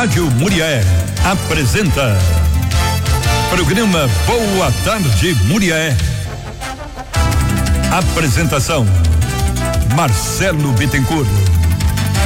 Rádio Murié apresenta Programa Boa Tarde Murié. Apresentação: Marcelo Bittencourt.